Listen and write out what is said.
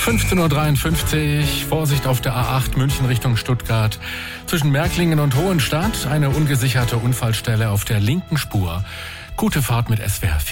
15:53 Uhr, Vorsicht auf der A8 München Richtung Stuttgart. Zwischen Märklingen und Hohenstadt eine ungesicherte Unfallstelle auf der linken Spur. Gute Fahrt mit SWR 4.